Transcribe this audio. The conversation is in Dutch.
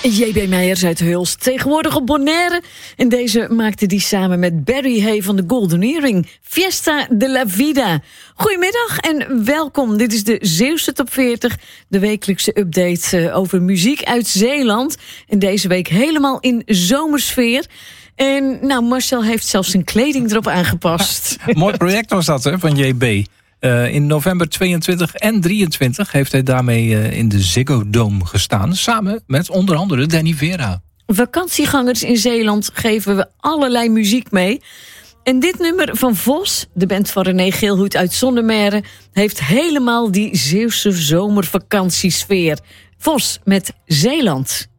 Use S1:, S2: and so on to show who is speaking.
S1: J.B. Meijers uit Hulst, tegenwoordig op Bonaire. En deze maakte die samen met Barry Hay van de Golden Earring. Fiesta de la Vida. Goedemiddag en welkom. Dit is de Zeeuwse Top 40, de wekelijkse update over muziek uit Zeeland. En deze week helemaal in zomersfeer. En nou, Marcel heeft zelfs zijn kleding erop aangepast.
S2: Mooi project was dat, hè, van JB. In november 22 en 23 heeft hij daarmee in de Ziggo Dome gestaan. Samen met onder andere Danny Vera.
S1: Vakantiegangers in Zeeland geven we allerlei muziek mee. En dit nummer van Vos, de band van René Geelhoed uit Zonnemerre, heeft helemaal die Zeeuwse zomervakantiesfeer. Vos met Zeeland.